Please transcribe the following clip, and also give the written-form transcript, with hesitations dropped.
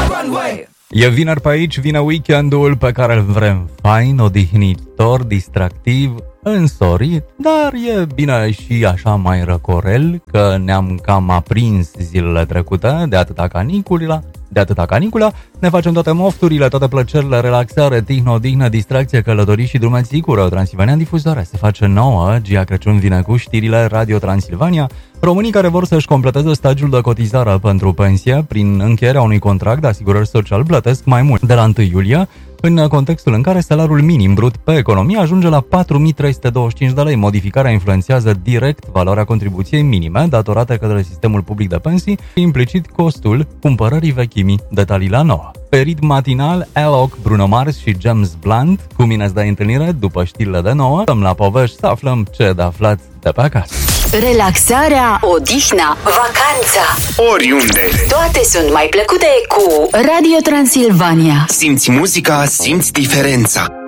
E vineri pe aici, vine weekendul pe care îl vrem fain, odihnitor, distractiv, însorit, dar e bine și așa mai răcorel, că ne-am cam aprins zilele trecute de atâta caniculă, ne facem toate mofturile, toate plăcerile, relaxare, tihno-odihnă, distracție, călătorii și drume sigură. Transilvania în difuzare se face nouă, Gia Crăciun vine cu știrile Radio Transilvania. Românii care vor să-și completeze stagiul de cotizare pentru pensie prin încheierea unui contract de asigurări social plătesc mai mult de la 1 iulie, în contextul în care salariul minim brut pe economie ajunge la 4.325 de lei. Modificarea influențează direct valoarea contribuției minime datorate către sistemul public de pensii și implicit costul cumpărării vechimii. Detalii la 9. Pe ritm matinal, Alok, Bruno Mars și James Blunt cu mine îți dai întâlnire după știrile de 9. Stăm la povești să aflăm ce de aflat de pe acasă. Relaxarea, odihna, vacanța, oriunde. toate sunt mai plăcute cu Radio Transilvania. Simți muzica, simți diferența.